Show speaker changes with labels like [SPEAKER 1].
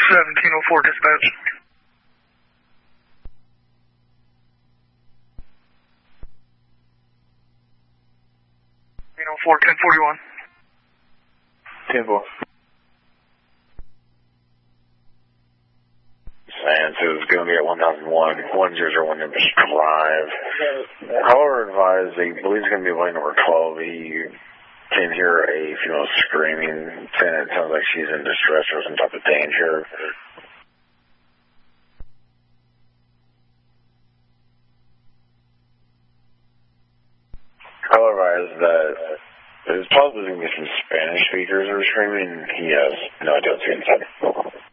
[SPEAKER 1] 1704 dispatch. 1041.
[SPEAKER 2] 10-4. Sands is going to be at 1001, 1001 Nimbus Drive. However, advised, I believe he's going to be lane number 12. He can hear a female screaming, saying it sounds like she's in distress or some type of danger. However, advised that there's probably going to be some Spanish speakers that are screaming. He has no idea what's inside.